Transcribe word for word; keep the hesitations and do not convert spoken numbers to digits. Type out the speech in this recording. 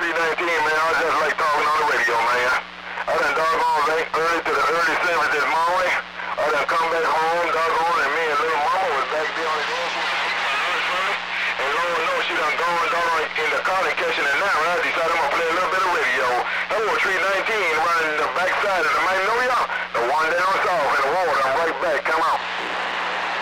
three nineteen, man. I just like talking on the radio, man. I done doggone late early to the early service this morning. I done come back home, doggone, and me and little mama was back there on the door. And Lord knows she done gone doggone in the car and catching it now. I decided I'm gonna play a little bit of radio. That was three nineteen running the backside of the Magnolia. The one down south in the water. I'm right back. Come on.